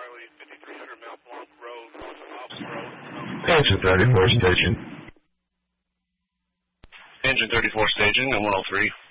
Charlie, 5300 Mount Blanc Road, north of Ops Road. Engine 34 station. Engine 34 staging, I'm 103.